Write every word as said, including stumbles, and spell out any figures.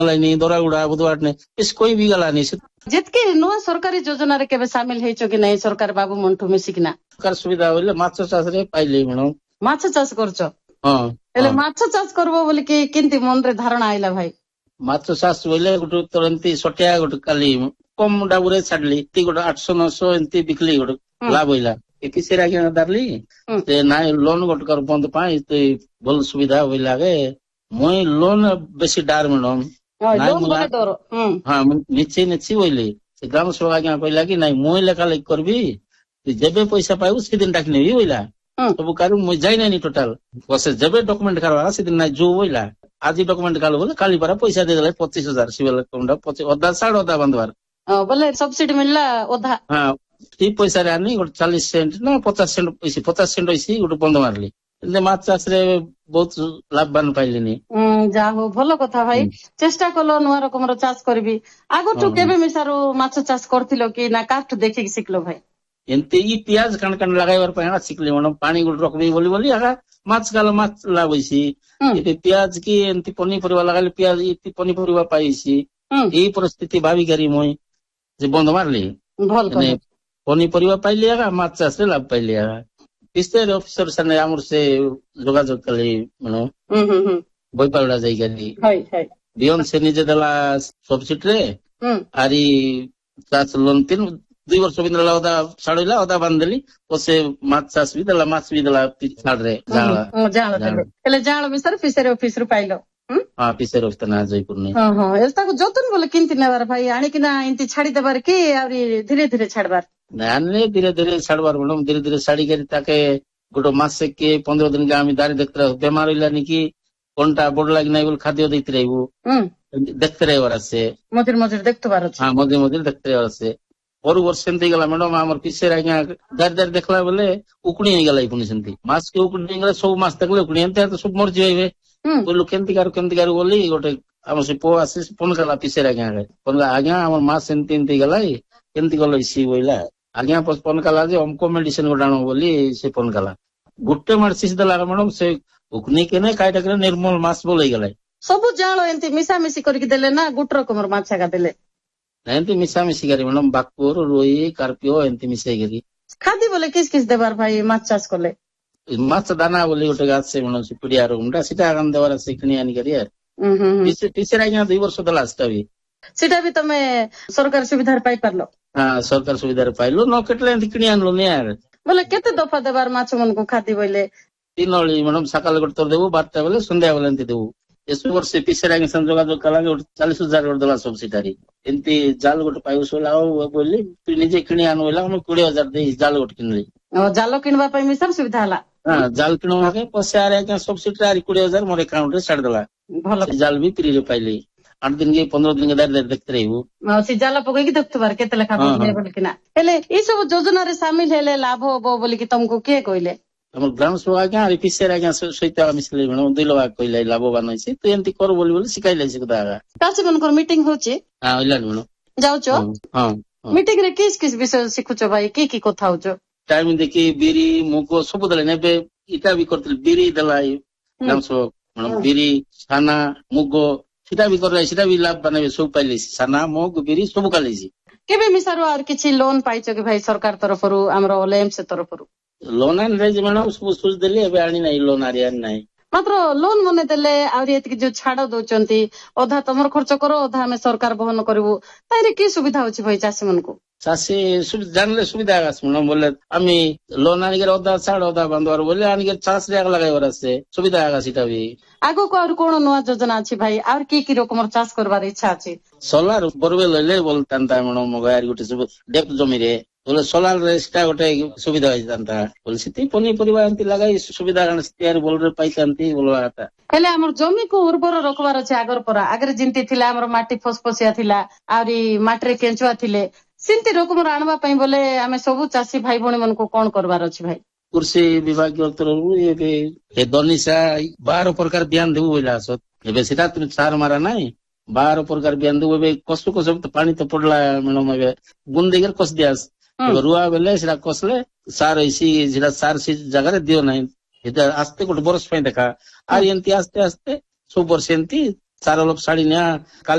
गलानी दरागुड़ा बुधवार ने इस कोई भी गलानी से जितके नुआ सरकारी योजना रे केबे शामिल हेचो कि नहीं सरकार बाबू मंठू मिसिकिना सरकार सुविधा होले माछ चाष रे पाइले मैडम माछ चाष करछो हां एले माछ चाष करबो बोली कि किंती मन रे धारणा आइला भाई माछ चाष होले गुटे तुरंती सटिया गुटे काली कम डाबुरे छाडली ती गुटे आठ सौ नौ सौ एंती बिकली गुटे लाभ होइला एपिसी रे आगे दारली ते नाइ लोन गुटे कर बंद पाई ते भल सुविधा होइला गे मोय लोन बेसी डार मैडम लोन बने डर हां निचे निचे होइले से ग्राम सभा आगे कहला कि नाही मोय लेखा लेख करबी जेबे पैसा पाइबू से दिन डाक नेबी होइला सब कारू मोय जाय नाही टोटल प्रोसेस जेबे डॉक्यूमेंट करवा से दिन नाही जो होइला आज डॉक्यूमेंट कालो बोले काली पारा पैसा दे देले पच्चीस हजार सिविल अकाउंट पच्चीस अधा साढ़े अधा बंदवार बोले सब्सिडी मिलला अधा हां ती पैसा रे आनी गोटे चालीस सेंट ना पचास सेंट पैसे पचास सेंट होइसी गोटे बंद मारली एंते माछ चाष रे बहुत लाभवान पाइलिनी जा हो भलो कथा भाई चेष्टा कलो नुआ रकम चाष करबी आगोठू केबे मिसारो माछ चाष करथिलो कि ना काठ देखि सिखलो भाई एंते ई प्याज कण कण लगाइबार पय सिखले मन पानी गुड रखबी बोली बोली आगा माछ गाल माछ लाबैसी एते प्याज की एंती पनी परिवा लगाले प्याज इति पनी परिवा पाइसी ई परिस्थिति भाबी करी मोय जे बंद मारली भल करे पनी परिवा पाइली आगा माछ चाष रे लाभ पाइली आगा पिस्तेर ऑफिसर सने आमर से जोगाजोग कली मनो हम हम बयपाड़ा जाई गली हाय हाय बियन से निजे दला सब्सिडी रे आरी चाष लोन तीन दुई वर्ष बिंदला ओदा छाड़िला ओदा बांधली ओसे माछ चाष भी दला माछ भी दला पिछाड़ रे जाला जाला देले एले जाला मिसर फिशर ऑफिस रु पाइलो हां फिशर ऑफिस ना जयपुर ने हां हां एस्ता को जतन बोले किंती नेबार भाई आनी किना इंती छाड़ी देबार की आरी धीरे धीरे छाड़बार नाने धीरे धीरे छाड़बार बोलम धीरे धीरे छाड़ी करी ताके गोटो मास से के पंद्रह दिन के आमी दारी देखते रह बेमार होइलानी कि कोनटा बोड लाग नाही बोल खाद्य देते रहबो देखते रहबार से मजिर मजिर देखतो बार अछि हां मजिर मजिर देखते रहबार से और वर्ष सेंती गला मैडम हमर पिसेर आज्ञा दार दार देखला बोले उकणी हे गला पुनी सेंती मास के उकणी गला सब मास देखले उकणी एंते तो सब मर जइबे बोलु केंती कार केंती कार बोली गोटे हमर से पो आसे फोन कला पिसेर आज्ञा कोनला आज्ञा हमर मास सेंती एंती गला केंती गलो इसी बोइला आज्ञा पस फोन कला जे हमको मेडिसिन गोडाणो बोली से फोन कला गुट्टे मेडिसिन दला मैडम से उकणी के ने काइटा करे निर्मल मास बोलै गला सब जाळो एंती मिसा मिसी करके देले ना गुट रकमर माछा का देले एंती मिसा मिसी करी मैडम बाकुर रोई कार्पियो एंती मिसाई करी खादी बोले किस किस देबार भाई माछ चाष करले माछ दाना बोली गोटे गाछ से मैडम से पिडिया रुमटा सीटा आगन देवार से किनी आनी करी यार टीचर टीचर आज्ञा दुई वर्ष दला सेटा भी सेटा भी तमे सरकार सुविधा पाई परलो हां सरकार सुविधा पाइलो न केटले एंती किनी आनलो ने यार बोले केते दफा देबार माछ मन को खादी बोले तीन ओली मैडम सकाल गोटे तोर देबो बारटा बेले संध्या बेले एंती देबो इस वर्ष पिसेर आगे संजोगा जो कला चालीस हजार गोटे दला सब्सिडी एंती जाल गोटे पाइबो सोला बोली तू निजे किनी आनो होला हम बीस हजार दे जाल गोटे किनली जाल किनबा पई मिसर सुविधा हला हां जाल किनो आके पैसा आरे के सब्सिडी आरी बीस हजार मोर अकाउंट रे छाड़ देला भलो जाल भी फ्री रे पाइली आठ दिन के पंद्रह दिन के दार दार देखते रहबो से जाला पकई के देखतो बार केते लेखा ने बोल किना हेले ई सब योजना रे शामिल हेले लाभ होबो बोली कि तुमको के कहले हमर ग्राम सभा के आरी पिसेर आगे सहित मिसले मैडम दुई लोग कहले लाभवान होइसे तो एंती कर बोली बोली सिखाइले से कदा कासे मनकर मीटिंग होची हां इलान मैडम जाउचो हां मीटिंग रे किस किस विषय सिखुचो भाई की की कथा होचो टाइम देखि बिरी मुगो सब दले नेबे इटा भी करतल बिरी दलाई ग्राम सभा मैडम बिरी छाना मुगो सीटा भी करले सीटा भी लाभ बनाबे सब पाइले छाना मुग बिरी सब कालेसी केबे मिसारो आर किछि लोन पाइचो कि भाई सरकार तरफरु हमरो ओलेम से तरफरु लोन आन रे मैडम सब सोच देली एबे आनी नाही लोन आरी आनी नाही मात्र लोन मने देले आउरी एतकी जो छाड़ दोचंती ओधा तमर खर्च करो ओधा हमें सरकार बहन करबो तारे की सुविधा होची भाई चासी मन को चासी जानले सुविधा आगास मैडम बोले आमी लोन आनी के ओधा छाड़ ओधा बंदवार बोले आनी के चास रे लगाय वरसे सुविधा आगा सीटा भी आगो को और कोन नवा योजना अछि भाई और की की रकमर चास करबार इच्छा अछि सोलार बोरवेल ले बोलतांता मैडम मगार गुटे सब डेप जमी रे बोले सोलार रे सीटा गोटे सुविधा होई जानता बोले सिटी पनी परिवार एंती लगाई सुविधा गण सिटी बोल रे पाइतांती बोलवाता हेले हमर जमी को उर्वर रखबार अछि आगर परा आगर जिंती थिला हमर माटी फसफसिया थिला आउरी माटरे केंचुआ थिले सिंती रकमर आनबा पई बोले हमें सब चासी भाई भणी मन को कोन करबार अछि भाई कृषि विभाग तरफ एबे ए दनिसा बारह प्रकार बयान देबो बोला सत एबे सीटा तुम सार मारा नाही बारह प्रकार बयान देबो एबे कसु को सब पानी तो पड़ला मैडम एबे गुंदी कर कस दियास रुआ बेले सेटा कसले सार इसी जेटा सार से जगह रे दियो नाही एटा आस्ते गोटे बरस पई देखा आर एंती आस्ते आस्ते सब वर्ष एंती ସାର ଲୋକ ଛାଡି ନିଆ କାଲି